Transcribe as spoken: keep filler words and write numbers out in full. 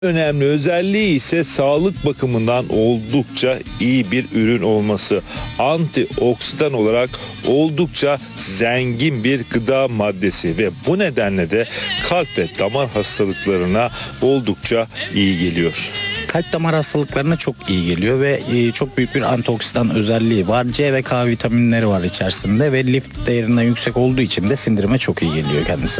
Önemli özelliği ise sağlık bakımından oldukça iyi bir ürün olması. Antioksidan olarak oldukça zengin bir gıda maddesi ve bu nedenle de kalp ve damar hastalıklarına oldukça iyi geliyor. Kalp damar hastalıklarına çok iyi geliyor ve e, çok büyük bir antioksidan özelliği var. C ve K vitaminleri var içerisinde ve lif değerinden yüksek olduğu için de sindirime çok iyi geliyor kendisi.